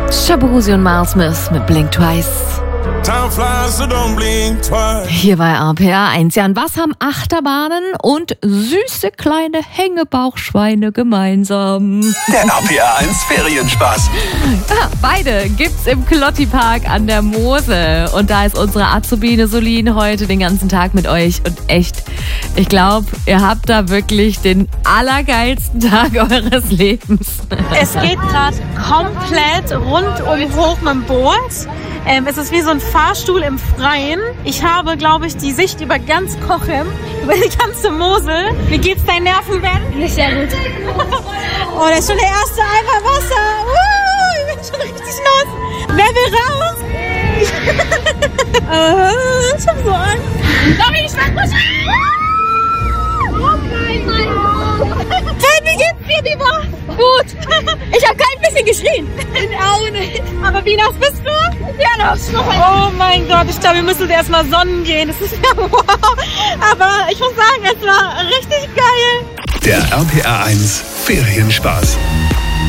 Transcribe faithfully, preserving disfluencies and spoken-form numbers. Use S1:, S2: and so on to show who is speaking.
S1: Shaboozey und Miles Smith mit Blink Twice.
S2: Time flies, so don't blink twice.
S1: Hier bei R P R eins. Ja, und was haben Achterbahnen und süße kleine Hängebauchschweine gemeinsam?
S3: Der R P R eins Ferienspaß.
S1: Ja, beide gibt's im Klotti-Park an der Mosel. Und da ist unsere Azubine Solin heute den ganzen Tag mit euch. Und echt, ich glaube, ihr habt da wirklich den allergeilsten Tag eures Lebens.
S4: Es geht gerade komplett rundum hoch mit dem Boot. Ähm, es ist wie so ein Fahrstuhl im Freien. Ich habe, glaube ich, die Sicht über ganz Cochem, über die ganze Mosel. Wie geht's deinen Nerven, Ben?
S5: Nicht sehr gut.
S4: Oh, da ist schon der erste Eimer Wasser. Uh, ich bin schon richtig nass. Wer will raus? uh, ich hab so Angst.
S5: Sorry, ich will nicht. Oh nein, mein Gott.
S4: Ben, wie geht's dir, lieber?
S5: Gut. Ich habe kein bisschen geschrien.
S4: Ich auch nicht. Aber wie nass bist du?
S5: Ja, noch.
S4: Oh mein Gott, ich glaube, wir müssen uns erstmal sonnen gehen. Das ist ja wow. Aber ich muss sagen, es war richtig geil.
S3: Der R P R eins Ferienspaß.